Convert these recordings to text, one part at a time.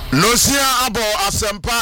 Nosia abo asempa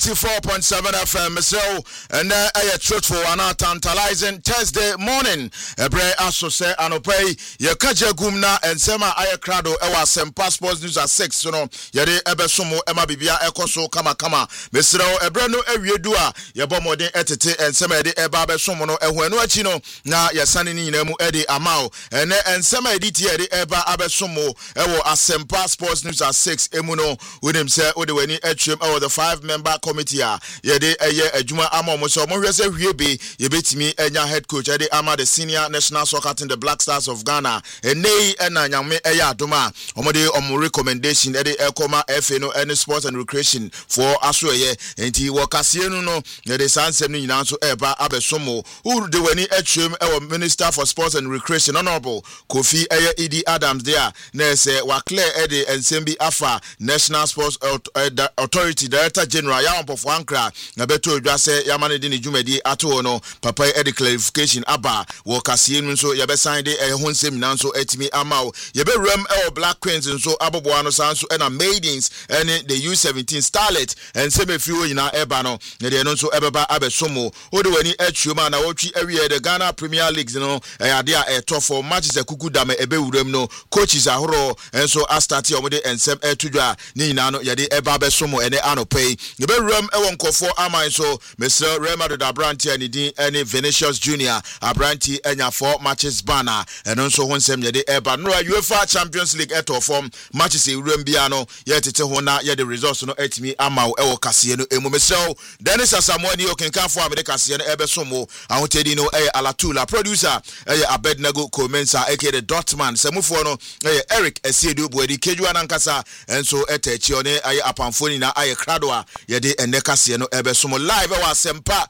94.7 FM so and a truthful and tantalizing Thursday morning ebre aso se anopai ye kaja gumna and sema aye krado ewa asempa sports news at 6 so no ye de ebesomo ema bibia ekoso kama mesro ebre no awiedu a ye bomodin etete and sema de eba besomo no ehwanu achi no na ye sane ni nyina mu ede amao ene and sema editi ye de eba abesomo ewo asempa sports news at 6 emu no say o de wani atwem the 5-member committee a ye de eye adwuma ama so mo hwese hwiebe ye betimi enya head coach de ama the senior national soccer team the Black Stars of Ghana enei ena nyame eye adoma omo de recommendation de ekoma FA no any sports and recreation for aso eye enti wo kase nu no ye de sansem ni nyina so eba abesomo u de wani atwem minister for sports and recreation honorable Kofi eye Idi Adams there na say wa clear ede ensembi afa National Sports Authority Director General Yampofo Ankra na beto odwa se yamane de ne dwumadi ato no papa e de clarification aba wo kasie nu so ye be sign de ho nsem na so atimi amaw ye be rem Black Queens nso aboboa no sanso na Maidens ene the U17 Starlet en se mefiwo nyina eba no ne de no so ebeba abesomo o de wani atwuma na wotwi awie the Ghana Premier League no ade a eto for matches akuku dame ebe wurem no coaches ahoro enso astati omode ensem etudwa ni nyina no yade eba besomo ene anopay ye be rem ewon kofo aman so Mr. Real Madrid abranti ani din ene Vinicius Junior abranti enya 4 matches banner eno so honsem yade eba no UEFA Champions League eto form matches e rem bia no ye tete ho na ye the results no etimi amaw ewo kase no emu Mr. Dennis Asamoah ni okenkanfo abede kase no ebesomo ahotedi no Alatula producer Abednego Komensa aka the Dotman semufo no Eric Esiedu Buedi Kejua nankasa enso etechi one aye apamfoni na aye kradoa yede enekase no ebesomo live wa Asempa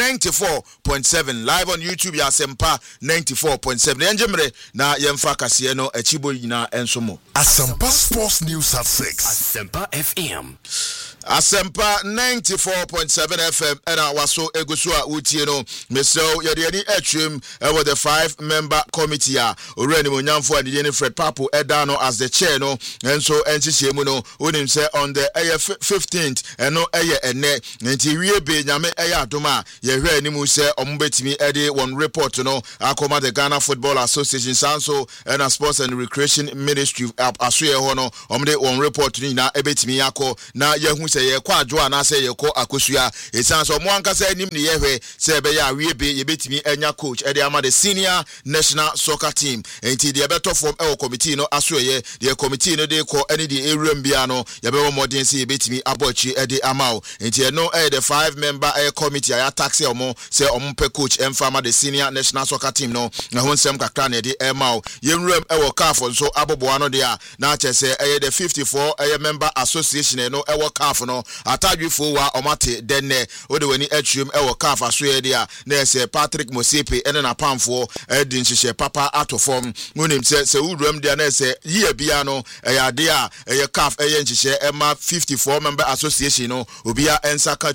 94.7 live on YouTube ya Asempa 94.7 enjemre na yemfa kase no achibo nyina ensomo Asempa Sports News at 6 Asempa FM Asempa 94.7 FM ena waso egusu a utie no meso yede ani atwem with the 5-member committee a orani monyamfo ade ni Fred Papo edano as the chair no enso enchichemu no onim say on the 15th eno ene nti wiebe nyame adoma ye hwe animu say ombetimi ede one report no akoma the Ghana Football Association sanso and Sports and Recreation Ministry asoye ho no omde one report ni na ebetimi yakọ na yehu say ye kwa adwo na say ye ko akosua esanso mo ankasa anim ne ye hwe say be ya wiebe ye betimi enya coach ede ama the senior national soccer team enti the better form committee no asoye the committee no de ko any the area bia no ye be modern say ye betimi abochi ede amao enti no the 5-member committee ya taxi omo say omo pe coach emfama the senior national soccer team no na honsem kakra na de amao ye nrem CAF so aboboa no de a na che say the 54 member association no CAF no atadwefo wa omate denne ode wani atwem CAF asoye de a na say Patrick Mosepe ene na pamfo din hihye papa atofom munim say urem de na say ye bia no ya de a CAF nhihye ema 54 member association no obia ensaka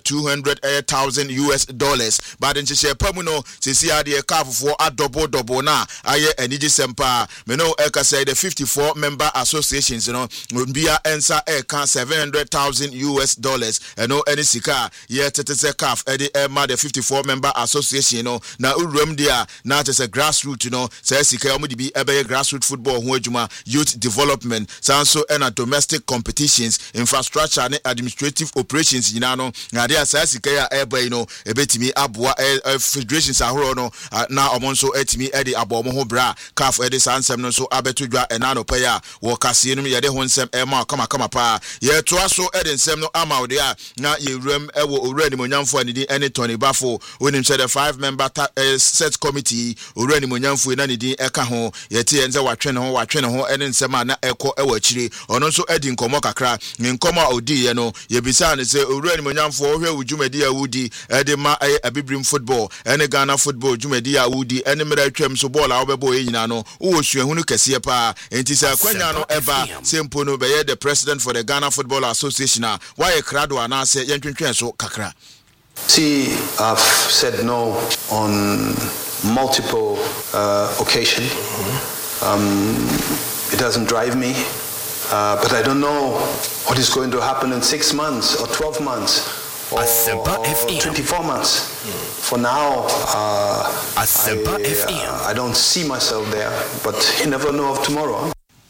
$200,000 but nhihye pamu no sisi ade CAF for a double na aye eniji sempa me no say the 54 member associations no obia ensa ka $700,000 eno eni sika ye tetese CAF ede ema the 54 member association no na urem dia na tese grassroots no say sika omudi bi ebe grassroots football ho adwuma youth development sanso and domestic competitions infrastructure and administrative operations nyina no na dia say sika ya ebe no ebetimi aboa federations ahoro no na omonso etimi ede abomo ho bra CAF ede sansem no so abetodwa enano paya wo kase no ye de ho nsem ema kama pa ye toa so ede nsem no ama de a na ye rem ewo orani monyamfo anidi ene Tony Bafo onim say the 5-member set committee orani monyamfo na ne din eka ho ye tie enze watwe ne ho ene nsem na eko ewo akire ono so edi nkomo kakra nkomo a odi ye no ye bisa ne say orani monyamfo ohwe wudwumadi a wudi ede ma abibrim football ene Ghana football dwumadi a wudi ene mera atwam so ball a obebo ye nyina no wo suahunu kese pa enti say kwanya no eba sempo no be ye the president for the Ghana Football Association why krado ana say yentwentwen so kakra. See, I've said no on multiple occasions. It doesn't drive me. but I don't know what is going to happen in 6 months or 12 months or 24 months. For now, I don't see myself there, but you never know of tomorrow.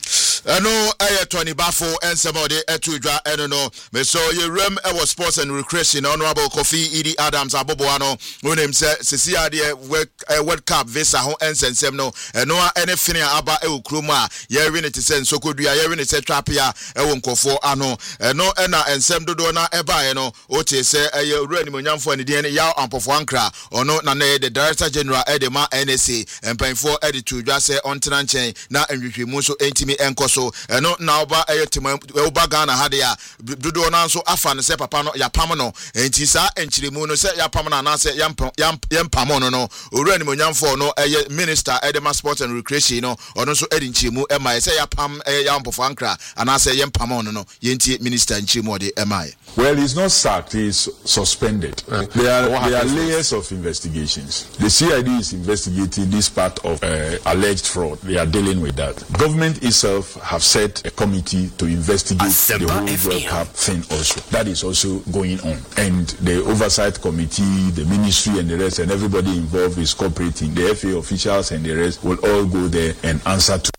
No, I 20 baffle and somebody to draw. I don't know. So you rem our sports and recreation. Honorable Kofi Edie Adams Aboboano. When him said, Cecilia World Cup visa home and semno. And no anything about El Kruma. Yerin it is so could be a yerin it trapia. Ewonko for ano. No ena and sem do na eba no. Ote say a ready munyam for the DNA yaw ampofuankra. Or no nane the Director General Edema NSA and paying for edit to just say on chain na and you muso intimi enko. So no now ba etima oba Ghana hade ya dodo na so afa ne se papa no ya pam no enti sa enchirimu no se ya pam na na se yam pam no owura ni monyamfo no minister edema sport and recreation no ono so edi nchirimu e mai se ya pam ya mpofo ankra ana se yam pam no yenti minister nchirimu de e mai. Well, he's not sacked, he's suspended. There are layers of investigations. The CID is investigating this part of alleged fraud. They are dealing with that. Government itself have set a committee to investigate the whole World Cup thing also. That is also going on. And the oversight committee, the ministry and the rest, and everybody involved is cooperating. The FA officials and the rest will all go there and answer to.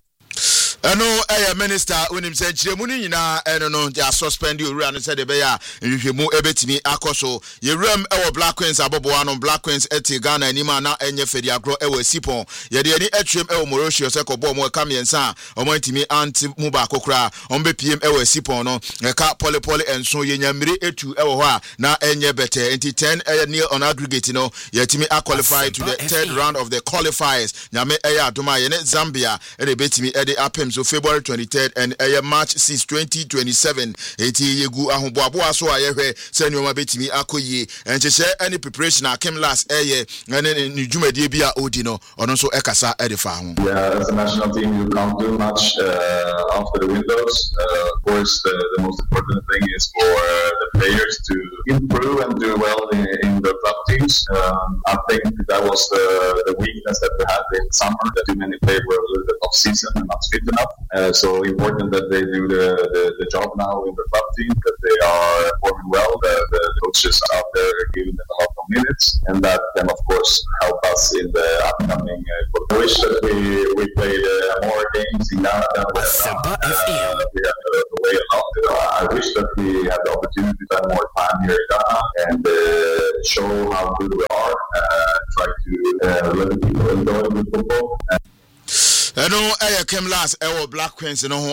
No, minister, when him said, Chemuni, I don't know, they are suspended. You ran said, if you move a bit me, Akoso, you rem our Black Queens, Aboboano, Black Queens, Eti Ghana, and Imana, and Yefedia grow ewe Sipon. Yadi any etrim el Morosio, Seko Bomo, Kami and San, or Montimi, Anti Mubakokra, on BPM ewe Sipono, a cat poly and so Yamri etu ewa, na enye better, and 10 near on aggregate, Yetimi are qualified to the third round of the qualifiers. Yame Aya Duma, Zambia, and a bit me Eddie Apim. So February 23rd and March 6, 2027. Eti yegu ahobabo so ayehwe se nyoma betimi akoyi enche any preparation akem last eye and ni dwumade bia odi no ono so ekasa edifa ho. Yeah, as a national team you can't do much after the windows. Of course the most important thing is for the players to improve and do well in the club teams. I think that was the weakness that we had in summer, that too many players were a little bit off season and not fit enough. So important that they do the job now in the club team, that they are performing well, the coaches out there are giving them a lot of minutes, and that then of course help us in the upcoming I wish that we played more games in Ghana than we have done. We have to wait a lot. I wish that we had the opportunity to spend more time here in Ghana and show how good we are, try to let the people enjoy the football. No, came last, Black Queens, no,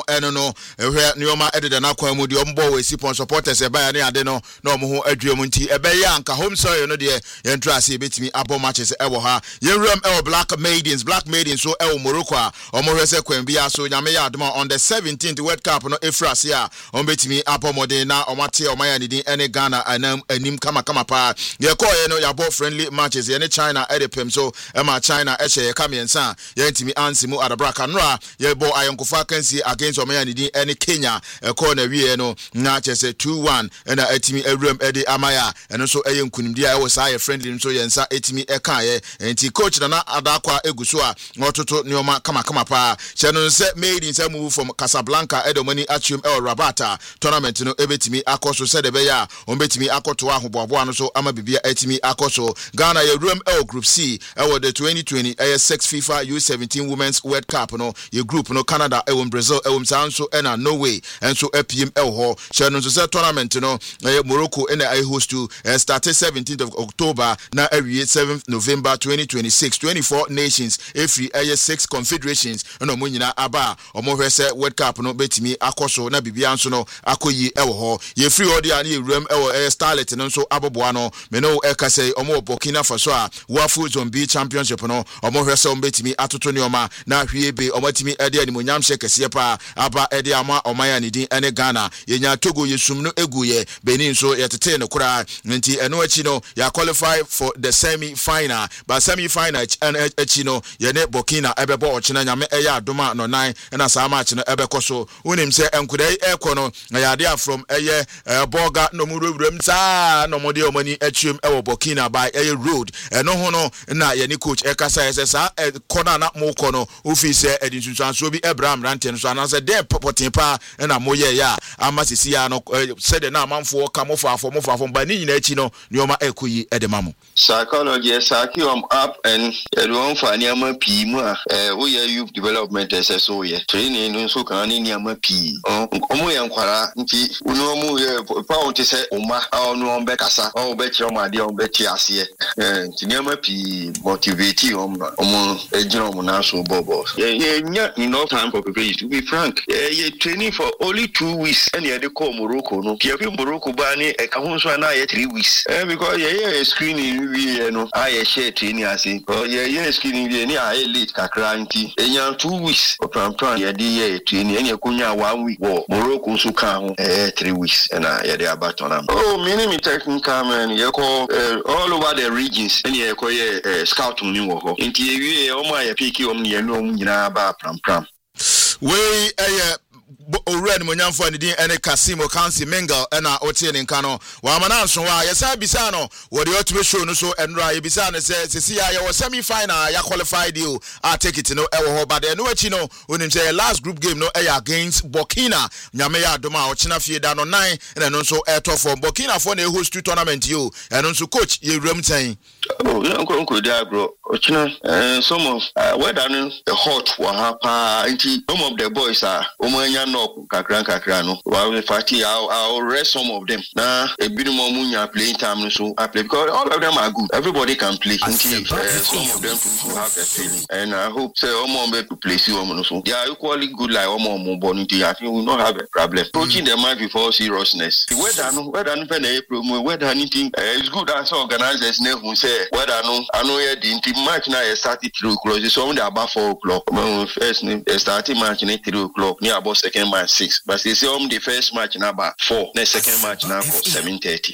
Nioma edited an aqua with the umbo with Sipon supporters, a bayani, I don't know, no more Adriamunti, a bayanka, home soil, no dear, and Tracy beats me up matches, Ewaha, Yerum, Black Maidens, so El Morocco, or Morese Quembia, so Yamea Duma on the 17th World Cup, no Efrasia, on bet me up Modena, or Mate, or Mayani, any Ghana, and Nim Kama Pa, your call, your friendly matches, any China, Edipim, so Emma China, Eshe, Kami and San, Yentimi Ansimu at Brakanra, ye bo ayonko vacancy against Omayani any Kenya, a corner we no, na chese 2-1, and a etimi Erum Eddie Amaya, and also Ayun Kundia was I a friendly so yensa etimi ekaye, and ti coach na adakwa egusua, nototo Nioma Kama Pa, Shannon set made in some move from Casablanca, Edomani Achium El Rabata, tournament no ebetimi akoso said beya, betimi akotoa Hubuano so Amabibia etimi akoso, Ghana ye room L Group C, the 2020 AS6 FIFA U17 Women's World Cup no your group no Canada Brazil Sanso and Norway and so APM ho Shannon so tournament no Morocco and I host to started 17th of October now every 7th November 2026 24 nations every AS6 confederations no munyina aba omohwese World Cup no betimi akoso na bibia nso no akoyi ho ye free order ani ram starlet no so aboboa no me no ekase omo Burkina Faso a Wafu Zombie Championship no omohwese betimi atoto neoma na hwiebe omatimi ede animonyam hye pa aba ede ama omaya ne din ene Ghana yenya Togo yesum no eguye Benin so yetete ne kura nti eno achi no ya qualify for the semi final but semi final achi no ye ne Burkina ebebo ochina nyame eya adoma no 9 na sa match no ebekoso unim se enkudai ekono na yade from eye boga no muruwuram sa no mode omani achium ewo Burkina by eye road eno ho no na ye ne coach ekasa ese sa corner na mo kono feel say edinsunsan so bi Abraham ranten so anase dey popotin pa na moye ya ama sisi ya no said na amanfo kamofo ba ni nyina achi no nioma ekoyi edemamo psychology up and everyone for niama pi mu a we youth development so ye training no so kan ni niama pi omo ye nkwara nti uno mu ye pa on te se oma onu on be kasa on be chi omade on be ti ase nti niama pi motivate omo ejiro mo na so bobo ye enough time for people to be frank ye training for only 2 weeks and ye dey call Morocco no ye fi Morocco ba ni e ka ho so na ye 3 weeks because ye screening we no I share training as ye screening we ni I late kakra nti enya 2 weeks plan ye dey ye training enya konya 1 week wo Morocco so kan ho 3 weeks and ye dey about on am me technical man ye call all over the regions and ye call ye scout ni wo ho nti ye wie o ma ye pick o me no nyina ba pram we already monyamfo ani din ene Kasimo Kansi Mingle na otie ne nka no wa amana nso wa yesa bisa no wo de otime show no so enra ye bisa ne se sisi ya wo semi final ya qualified deal a take it no ewo ho bade no achi no onim say last group game no against Burkina nyame ya adoma o china fie da no 9 na no so to for Burkina for na host tournament yo eno nso coach ye wram tan uncle there bro ochina some of weather no hot wa hapa nti some of the boys are omanya no kakra no wa party I'll rest some of them na ebinimo munya playing time so I play because all of them are good everybody can play nti some of them to have a feeling and I hope say omo be to play see omo so they are equally good like omo born nti I think we will not have a problem coaching the match before seriousness the weather no pe na promo weather anything is good as organizers na who say weather no anu ye di nti match na start 3 o'clock so when they about 4 o'clock first starting match na 3 o'clock near about second match 6 but they say the first match na about 4 the second match na for 7:30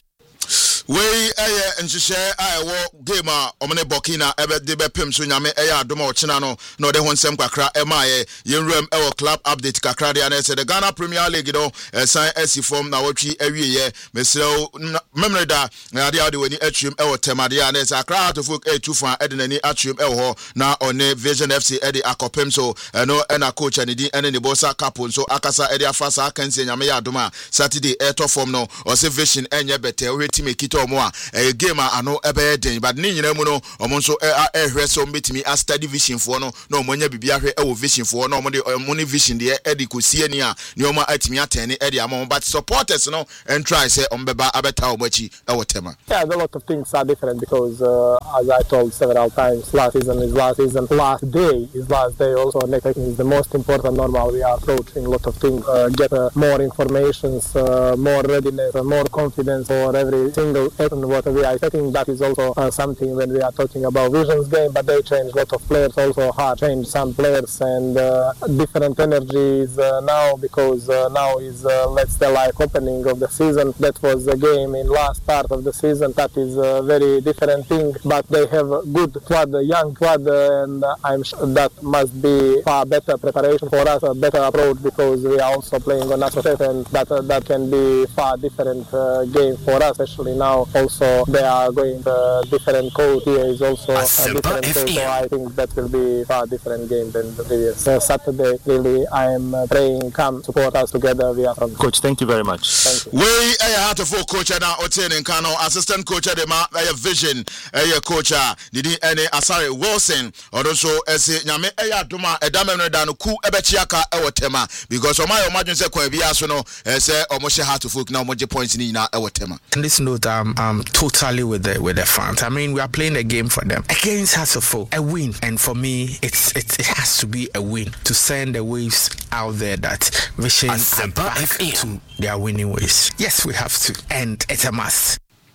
we nhihye ayewo game a omne Burkina ebe de bepem so nyame adoma ochina no no de honsem kakra emaye yenwram ewo club update kakra de na say the Ghana Premier League no sign AC form na watwi awieye mesrew memreda na de wani atwem ewo temade na say akra to folk 2 fan edenani atwem ewo na one Vision FC ede akopem so no na coach anidi ene ne bossa capon so akasa ede afasa akanse nyame adoma Saturday to form no o say Vision enye bete o heti mekito omo a game ano ebe den but ni nyina mu no omo nso ehwe so mbetimi a study Vision for no na omo nya bibia hwe ewo Vision for no omo de omo Vision de edi kosie ni a ni omo atimi atene edi amon but supporters no and try say ombeba abeta omachi ewo tema. Yeah, a lot of things are different because as I told several times, last season, last day also. Next is the most important. Normal we are approaching a lot of things, get more information, more readiness, more confidence for every single action what we are setting. That is also something when we are talking about Vision's game, but they change a lot of players also hard, change some players and different energies now because now is let's say like opening of the season. That was the game in last part of the season. That is a very different thing, but they have a good squad, a young squad, and I'm sure that must be far better preparation for us, a better approach because we are also playing on Associate and that can be far different game for us, especially now also they are going different coach here is also a different coach, so I think that will be far different game than the previous. Saturday really I am praying come support us together. We are from coach. Thank you very much. Thank you. We have to full coach na Oten Nkano assistant coach de ma Vision coach didi ene Asare Wilson also ese nyame adoma edamem da no ku ebechiaka ewotema because omay omadwen se kwa bia so no ese omoshe heart to folk na omoje points ni na ewotema. On this note, I'm totally with the fans. I mean, we are playing a game for them against Hasselhoff, a win, and for me, it has to be a win to send the waves out there that Vision are back to their winning ways. Yes, we have to, and it's a must.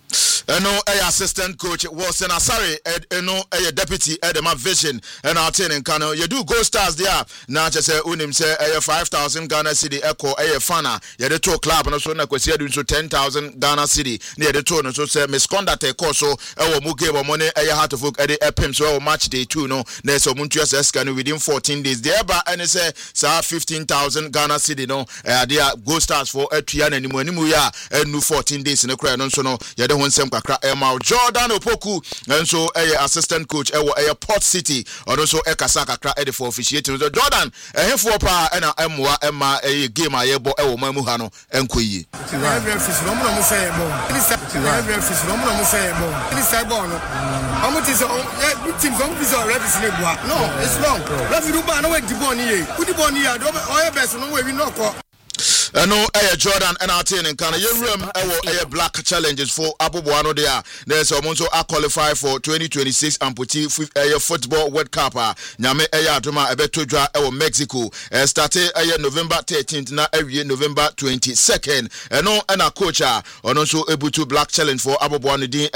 No, assistant coach Wilson Asare, no, deputy Edema Vision, and our training Kano. You do go stars there. Now, just say, Unim say, 5,000 Ghana City Echo, Fana, you the two club, and also negotiate into 10,000 Ghana City near the tone. So say, misconduct a course, so, Muke, money, heart of work, Epim, so match day 2, no, there's so Muntias Escan within 14 days. There, but and say, 15,000 Ghana City, no, they are go stars for a Trian and Nimuya, and 14 days in the crowd, so no, you don't want some kakra Emma Jordan Opoku enso assistant coach Port City also kasa kakra for officiating Jordan ehefo pa na emwa emma game ayebo mamu ha no enkoyi no Jordan and our team in Canada room black challenges for Abubuano there. There's also a qualify for 2026 amputee football World Cup. Nyame Duma Ebetodra Mexico started November 13th na November 22nd. And a coach on also able to black challenge for Abubuano din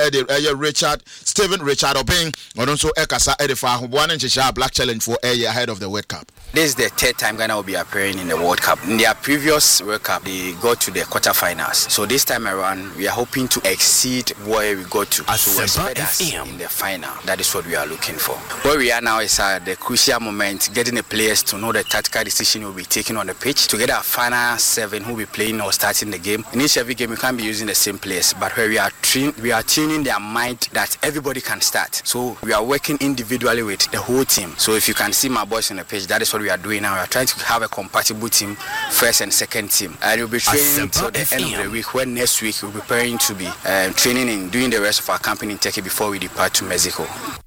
Steven Richard Obeng on also Ekasa Edifa one and black challenge for ahead of the World Cup. This is the third time Ghana will be appearing in the World Cup. In their previous World Cup, they got to the quarterfinals. So this time around, we are hoping to exceed where we got to. So expect us in the final. That is what we are looking for. Where we are now is at the crucial moment, getting the players to know the tactical decision will be taken on the pitch, to get our final 7 who will be playing or starting the game. In each every game, we can't be using the same players, but where we are tuning their mind that everybody can start. So we are working individually with the whole team. So if you can see my boys on the pitch, that is what we are doing now. We are trying to have a compatible team, first and second team, and we'll be training until the end of the week, when next week we'll be preparing to be training and doing the rest of our camping in Turkey before we depart to Mexico.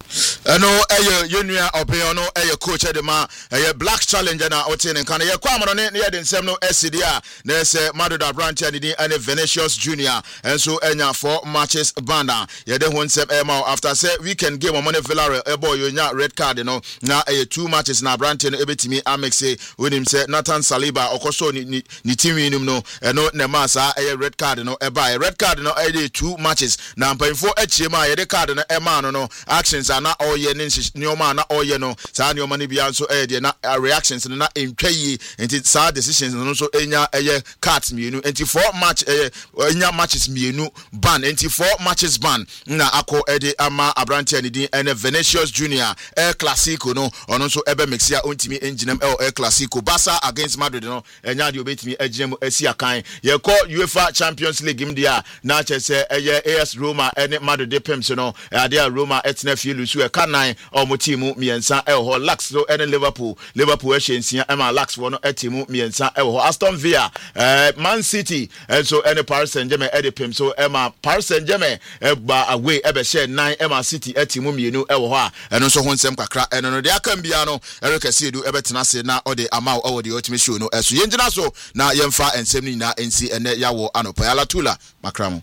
No, Junior Obeono, coach Edema, black challenger now, Otin and Kana, Kwamon, near the Semno SCDA, there's Maduda Branch and Venetius Junior, and so Enya 4 matches banda. Yede won Sep Emma after say weekend game on Money Villarreal, a boy, you red card, now 2 matches now Branton, Ebitimi, Amexe, with him say Nathan Saliba, Okoso, Nitimi, no, and no Nemasa, a red card, no, a red card, no, 2 matches. Now, paying for HMI, a card, no, Emma, no, actions are not all ye nyoma na all ye no sa nyoma ni bia so na reactions na entwayi enti sa decisions no so enya cards mienu enti 4 match enya matches mienu ban enti 4 matches ban na akọ ama Abrante Anidi and Venetius Junior El Clasico no ono so ebe mixia ontimi enginem El Clasico Barca against Madrid no enya de obetimi aginem asia kan ye call UEFA Champions League im dia na chese AS Roma and Madrid de Pems no dia Roma etna fielu so Nine or Motimu Miensa Elho Lux so and Liverpool Asian Emma Lux one Etimu Miensa Elho Aston Villa Man City and so any Paris Saint-Germain Edipim so Emma Paris Saint-Germain away ebe share 9 Emma City Etimu Mienu Elho and also Honsem Kakra and no dia can be ano Eric Asidu ebetena se na or the amount or the ultimate show no so yenjina so na yemfa ensem na nc ene yawo anopa yala tula makramo.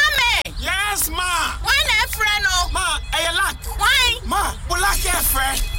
Yes, ma. Why not friend? Ma, I like. Why? Ma, we like your friend.